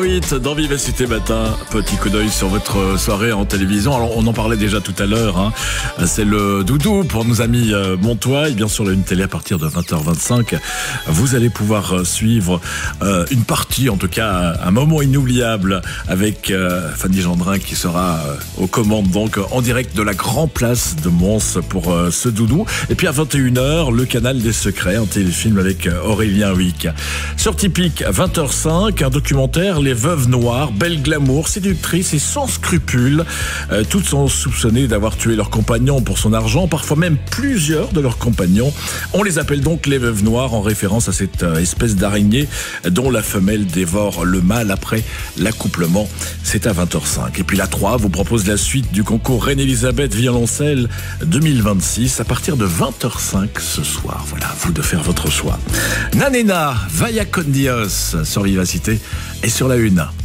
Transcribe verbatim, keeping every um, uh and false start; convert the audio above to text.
huit dans Vivacité Matin. Petit coup d'œil sur votre soirée en télévision. Alors, on en parlait déjà tout à l'heure. Hein. C'est le doudou pour nos amis euh, montois. Et bien sûr, la une télé à partir de vingt heures vingt-cinq. Vous allez pouvoir suivre euh, une partie, en tout cas, un moment inoubliable avec euh, Fanny Gendrin qui sera euh, aux commandes, donc en direct de la Grand Place de Mons pour euh, ce doudou. Et puis à vingt et une heures, le Canal des Secrets, un téléfilm avec euh, Aurélien Huic. Sur Typique, vingt heures cinq, un documentaire, Les Veuves Noires, belle glamour, séductrice et sans scrupules. Euh, toutes sont soupçonnées d'avoir tué leur compagnon pour son argent, parfois même plusieurs de leurs compagnons. On les appelle donc les Veuves Noires en référence à cette euh, espèce d'araignée dont la femelle dévore le mâle après l'accouplement. C'est à vingt heures cinq. Et puis la trois vous propose la suite du concours Reine-Elisabeth Violoncelle deux mille vingt-six à partir de vingt heures cinq ce soir. Voilà, à vous de faire votre choix. Nanena, Vaya con Dios sur Vivacité et sur la une.